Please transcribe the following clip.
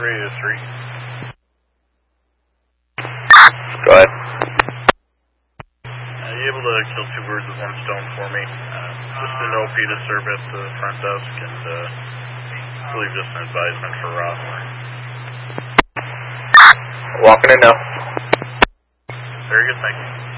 Radio 3. Go ahead. Are you able to kill two birds with one stone for me? Just an OP to serve at the front desk, and I believe just an advisement for Rossler. Walking in now. Very good, thank you.